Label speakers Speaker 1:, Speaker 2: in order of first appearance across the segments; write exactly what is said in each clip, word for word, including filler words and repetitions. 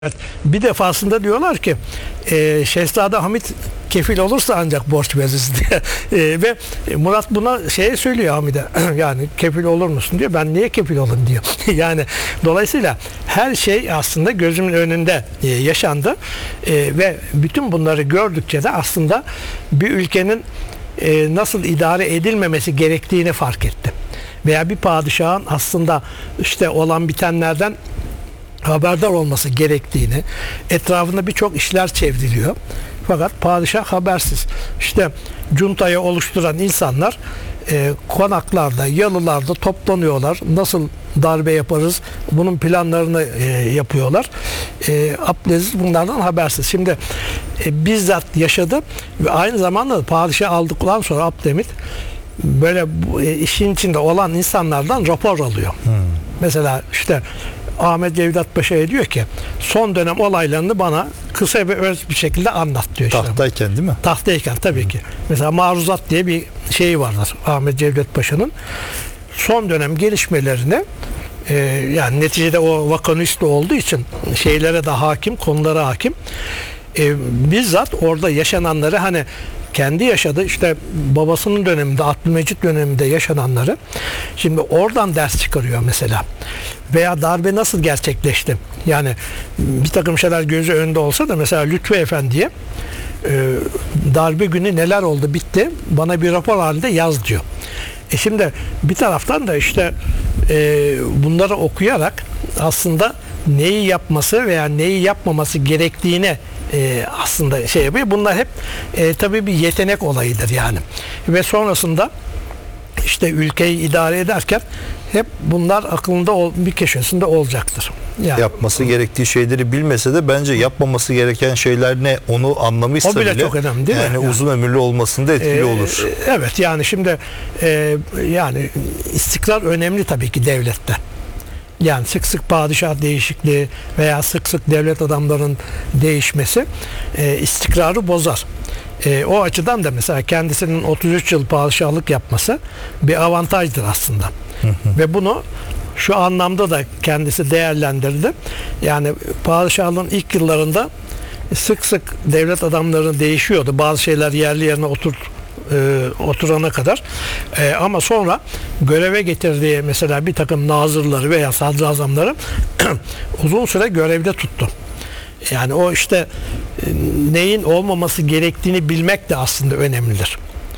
Speaker 1: Evet, bir defasında diyorlar ki e, Şehzade Hamit kefil olursa ancak borç veririz diye e, ve Murat buna şey söylüyor Hamid'e yani kefil olur musun diyor, ben niye kefil olayım diyor. Yani dolayısıyla her şey aslında gözümün önünde e, yaşandı e, ve bütün bunları gördükçe de aslında bir ülkenin e, nasıl idare edilmemesi gerektiğini fark ettim. Veya bir padişahın aslında işte olan bitenlerden haberdar olması gerektiğini, etrafında birçok işler çevriliyor. Fakat padişah habersiz. İşte cuntayı oluşturan insanlar e, konaklarda, yalılarda toplanıyorlar. Nasıl darbe yaparız? Bunun planlarını e, yapıyorlar. E, Abdülaziz bunlardan habersiz. Şimdi e, bizzat yaşadı ve aynı zamanda da padişah aldıktan sonra Abdülhamit böyle bu, e, işin içinde olan insanlardan rapor alıyor. Hmm. Mesela işte Ahmet Cevdet Paşa'ya diyor ki son dönem olaylarını bana kısa ve öz bir şekilde anlat diyor. Işte.
Speaker 2: Tahtayken değil mi?
Speaker 1: Tahtayken tabii ki. Mesela Maruzat diye bir şey vardır Ahmet Cevdet Paşa'nın. Son dönem gelişmelerini e, yani neticede o vakanüstü olduğu için şeylere de hakim, konulara hakim. E, bizzat orada yaşananları hani kendi yaşadı işte babasının döneminde Abdülmecit döneminde yaşananları şimdi oradan ders çıkarıyor mesela. Veya darbe nasıl gerçekleşti? Yani bir takım şeyler gözü önünde olsa da mesela Lütfü Efendi'ye e, darbe günü neler oldu bitti bana bir rapor halinde yaz diyor. E şimdi bir taraftan da işte e, bunları okuyarak aslında neyi yapması veya neyi yapmaması gerektiğine e, aslında şey yapıyor. Bunlar hep e, tabii bir yetenek olayıdır yani. Ve sonrasında işte ülkeyi idare ederken hep bunlar aklında ol, bir köşesinde olacaktır. Yani,
Speaker 2: yapması gerektiği şeyleri bilmese de bence yapmaması gereken şeyler ne onu anlamışsa
Speaker 1: o bile,
Speaker 2: bile
Speaker 1: çok önemli değil mi?
Speaker 2: yani,
Speaker 1: Yani
Speaker 2: uzun ömürlü olmasında etkili
Speaker 1: e,
Speaker 2: olur.
Speaker 1: Evet yani şimdi e, yani istikrar önemli tabii ki devlette. Yani sık sık padişah değişikliği veya sık sık devlet adamlarının değişmesi e, istikrarı bozar. E, o açıdan da mesela kendisinin otuz üç yıl padişahlık yapması bir avantajdır aslında. Hı hı. Ve bunu şu anlamda da kendisi değerlendirdi. Yani padişahlığın ilk yıllarında sık sık devlet adamları değişiyordu. Bazı şeyler yerli yerine oturt E, oturana kadar e, ama sonra göreve getirdiği mesela bir takım nazırları veya sadrazamları uzun süre görevde tuttu. Yani o işte e, neyin olmaması gerektiğini bilmek de aslında önemlidir.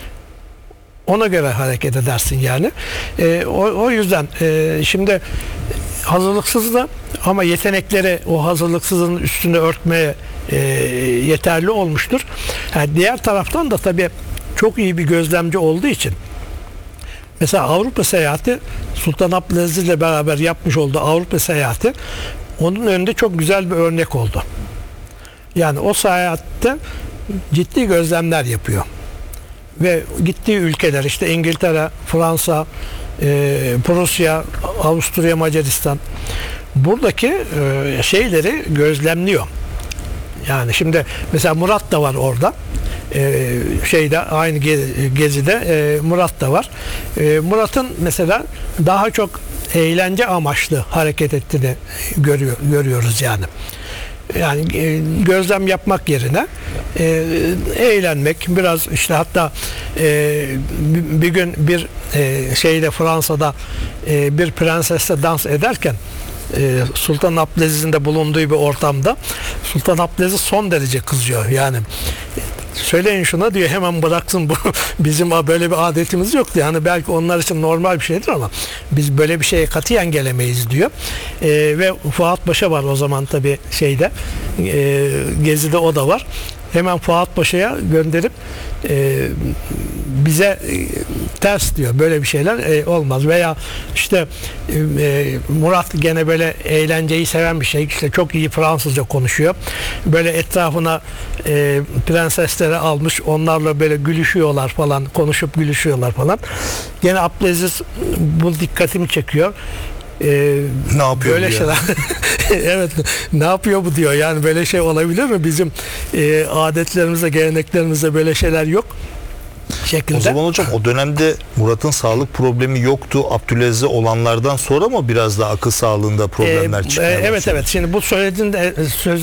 Speaker 1: Ona göre hareket edersin yani. E, o, o yüzden e, şimdi hazırlıksız da ama yetenekleri o hazırlıksızın üstünde örtmeye e, yeterli olmuştur. Yani diğer taraftan da tabii çok iyi bir gözlemci olduğu için mesela Avrupa seyahati Sultan Abdülaziz ile beraber yapmış olduğu Avrupa seyahati onun önünde çok güzel bir örnek oldu. Yani o seyahatte ciddi gözlemler yapıyor. Ve gittiği ülkeler işte İngiltere, Fransa, e, Prusya, Avusturya, Macaristan buradaki e, şeyleri gözlemliyor. Yani şimdi mesela Murat da var orada. Ee, şeyde aynı gezide e, Murat da var. E, Murat'ın mesela daha çok eğlence amaçlı hareket ettiğini görüyor, görüyoruz yani. Yani e, gözlem yapmak yerine e, eğlenmek biraz işte hatta e, bir, bir gün bir e, şeyde Fransa'da e, bir prensesle dans ederken Sultan Abdülaziz'in de bulunduğu bir ortamda Sultan Abdülaziz son derece kızıyor. Yani söyleyin şuna diyor hemen bıraksın bu bizim böyle bir adetimiz yoktu. Yani belki onlar için normal bir şeydir ama biz böyle bir şeye katiyen gelemeyiz diyor. E, ve Fuat Paşa var o zaman tabii şeyde e, gezide o da var. Hemen Fuat Paşa'ya gönderip e, bize e, ters diyor. Böyle bir şeyler e, olmaz. Veya işte e, Murat gene böyle eğlenceyi seven bir şey. İşte çok iyi Fransızca konuşuyor. Böyle etrafına e, prensesleri almış. Onlarla böyle gülüşüyorlar falan. Konuşup gülüşüyorlar falan. Gene Abdülaziz bu dikkatimi çekiyor. Ee,
Speaker 2: ne yapıyor
Speaker 1: böyle şeyler evet ne yapıyor bu diyor yani böyle şey olabilir mi bizim e, adetlerimizde geleneklerimizde böyle şeyler yok. şekilde.
Speaker 2: O zaman hocam o dönemde Murat'ın sağlık problemi yoktu. Abdülaziz'e olanlardan sonra mı biraz da akıl sağlığında problemler
Speaker 1: Ee,
Speaker 2: çıkmaya
Speaker 1: evet
Speaker 2: başladı?
Speaker 1: evet. Şimdi bu söylediğin de söz